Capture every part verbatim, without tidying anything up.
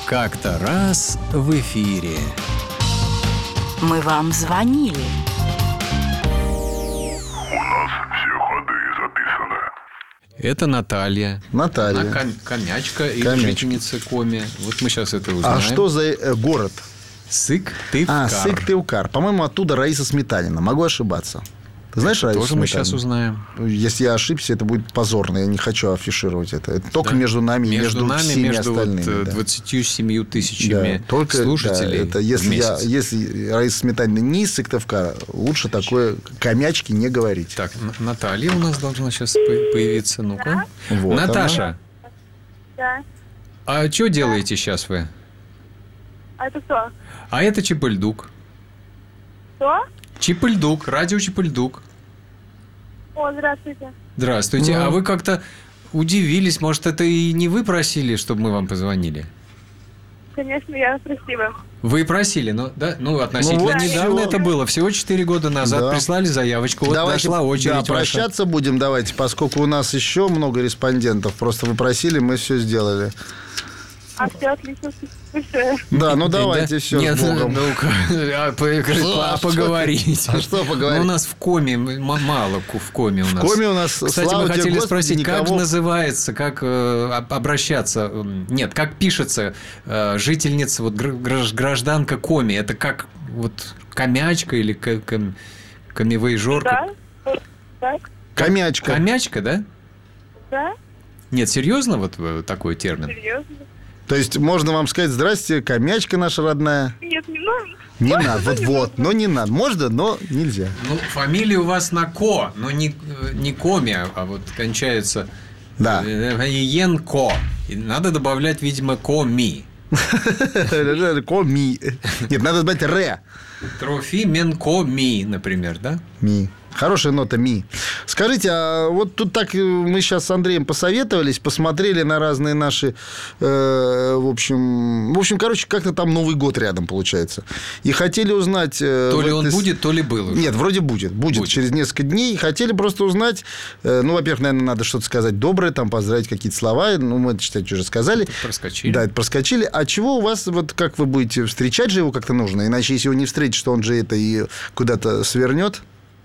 Как-то раз в эфире. Мы вам звонили. У нас все ходы записаны. Это Наталья. Наталья. Она ком- комячка или Комячка. жительница Коми. Вот мы сейчас это узнаем. А что за э, город? Сыктывкар. А, Сыктывкар. По-моему, оттуда Раиса Сметанина. Могу ошибаться. Ты знаешь Раису Тоже мы Сметанину? сейчас узнаем. Если я ошибся, это будет позорно. Я не хочу афишировать это. Это только Да? между нами, между, между нами, всеми между вот, остальными. э, да. двадцатью семью тысячами Да, только, слушателей. да, это если, в я, месяц. если Раиса Сметанина не из Сыктывкара, лучше такое комячки не говорить. Так, Н- Наталья у нас должна сейчас появиться. Ну-ка. Вот Наташа, Да. а что делаете сейчас вы? А это кто? А это Чепыльдук. Кто? Чепыльдук, радио Чепыльдук. О, здравствуйте. Здравствуйте. Ну. А вы как-то удивились, может, это и не вы просили, чтобы мы вам позвонили? Конечно, я красивая. Вы просили, но да, ну относительно Ну, вот недавно всё. это было, всего четыре года назад Да. прислали заявочку, вот Давайте, дошла очередь да, ваша. прощаться будем, давайте, поскольку у нас еще много респондентов. Просто вы просили, мы все сделали. А все отлично, слушаю. Да, ну Да? давайте все Нет, с Богом. ну-ка, а, по- Что? а А что? поговорить. А что поговорить? Ну, у нас в Коме, м- мало ку- в Коме у В нас. Коме у нас, Кстати, слава мы тебе, хотели Господи, спросить, как никого- называется, как э, об- обращаться, м, нет, как пишется э, жительница, вот гр- гражд- гражданка Коми, это как вот комячка или ка- ком- комивоежорка? Да? Так? Комячка. Комячка, да? Да? Нет, серьезно вот э, такой термин? Серьезно? То есть можно вам сказать: здрасте, комячка наша родная. Нет, не нужно. Не надо, вот, вот, но не надо. Можно, но нельзя. Ну, фамилия у вас на Ко, но не, э, не Коми, а, а вот кончается Да. э, Енко. И надо добавлять, видимо, Коми. Коми. Нет, надо добавить ре. Трофименко-ми, например, да? Ми. Хорошая нота ми. Скажите, а вот тут так мы сейчас с Андреем посоветовались, посмотрели на разные наши, э, в общем, в общем, короче, как-то там Новый год рядом получается. И хотели узнать... э, То ли в он этой с- будет, то ли был уже. Нет, вроде будет, будет. Будет. Через несколько дней. Хотели просто узнать, э, ну, во-первых, наверное, надо что-то сказать доброе, там, поздравить какие-то слова. Ну, мы это, считайте, уже сказали. Проскочили. Да, это проскочили. А чего у вас, вот как вы будете встречать же его как-то нужно? Иначе, если его не встретить, что он же это и куда-то свернет.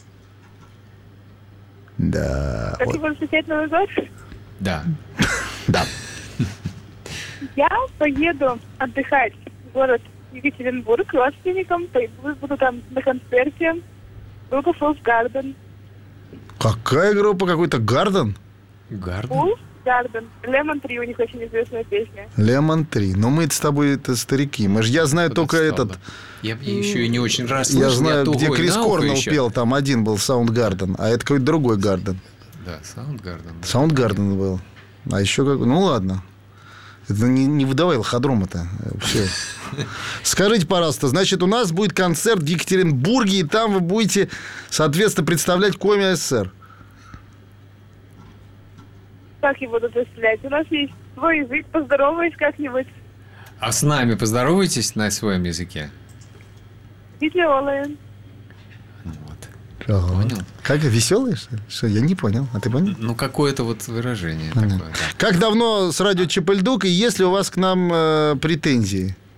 Да. Как вот. его встречать Новый год? Да. Да. Я поеду отдыхать в город Екатеринбург к родственникам. Пойду- Буду там на концерте. Группа Фулс Гарден. Какая группа? Какой-то Гарден? Гарден. Фулс Гарден. Лемон три у них очень известная песня. Лемон три. Но мы с тобой это старики. Мы ж, я знаю Кто-то только встал, этот... да. Я еще и не очень раз слышал. Я знаю, где тугой Крис на ухо Корнелл еще. пел. Там один был Саундгарден, а это какой-то другой Гарден. Да, Саундгарден. да. Саундгарден был. А еще как... Ну, ладно. Это не, не выдавай лоходрома-то. Все. Скажите, пожалуйста, значит, у нас будет концерт в Екатеринбурге, и там вы будете, соответственно, представлять Коми СССР. Как я буду представлять? У нас есть свой язык. Поздороваюсь как-нибудь. А с нами поздоровайтесь на своем языке. Витиолы. Вот. Понял. Как, веселый, что ли? Что, я не понял. А ты понял? Ну, какое-то вот выражение Понятно. такое. Да. Как давно с радио Чепыльдук, и есть ли у вас к нам э, претензии?